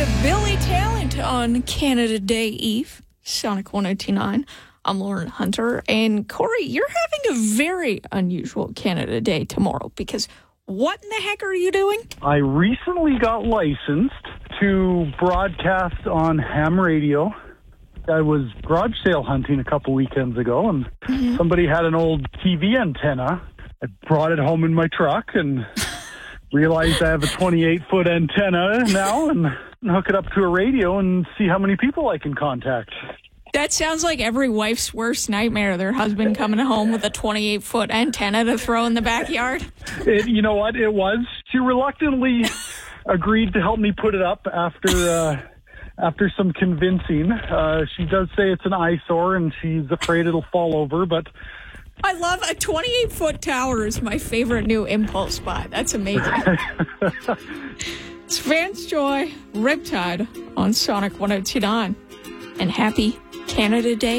Billy Talent on Canada Day Eve, Sonic 102.9. I'm Lauren Hunter. And Corey, you're having a very unusual Canada Day tomorrow because what in the heck are you doing? I recently got licensed to broadcast on ham radio. I was garage sale hunting a couple weekends ago, and somebody had an old TV antenna. I brought it home in my truck and realized I have a 28-foot antenna now and hook it up to a radio and see how many people I can contact. That sounds like every wife's worst nightmare, their husband coming home with a 28-foot antenna to throw in the backyard. You know what? It was. She reluctantly agreed to help me put it up after some convincing. She does say it's an eyesore and she's afraid it'll fall over, but... I love a 28-foot tower is my favorite new impulse buy. That's amazing. It's Vance Joy, Riptide on Sonic 102.9. And happy Canada Day.